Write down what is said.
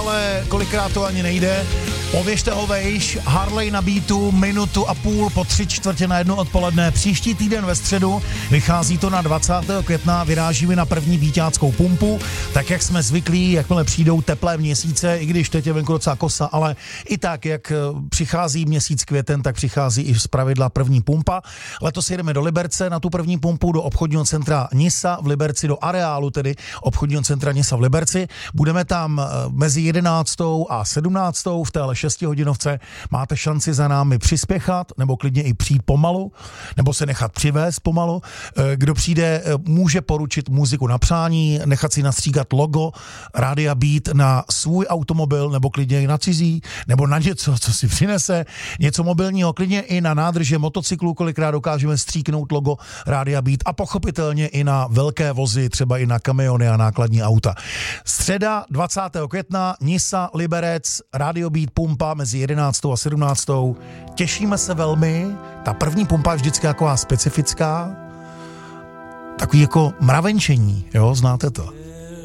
Ale kolikrát to ani nejde. Pověžte ho vejš, Harley na beatu, 1,5 minuty po 3:45 odpoledne. Příští týden ve středu vychází to na 20. května, vyrážíme na první víťáckou pumpu, tak jak jsme zvyklí, jakmile přijdou teplé měsíce, i když teď je venku docela kosa, ale i tak, jak přichází měsíc květen, tak přichází i zpravidla první pumpa. Letos jedeme do Liberce na tu první pumpu, do obchodního centra Nisa v Liberci, do areálu tedy obchodního centra Nisa v Liberci. Budeme tam mezi 11. a 17. v téhle 6hodinovce. Máte šanci za námi přispěchat, nebo klidně i přijít pomalu, nebo se nechat přivést pomalu. Kdo přijde, může poručit muziku na přání, nechat si nastříkat logo Rádia Beat na svůj automobil, nebo klidně i na cizí, nebo na něco, co si přinese, něco mobilního, klidně i na nádrže motocyklu, kolikrát dokážeme stříknout logo Rádia Beat a pochopitelně i na velké vozy, třeba i na kamiony a nákladní auta. Středa 20. května, Nisa, Liberec, Radio Beat pumpa mezi 11. a 17. Těšíme se velmi. Ta první pumpa je vždycky taková specifická, takový jako mravenčení, jo, znáte to.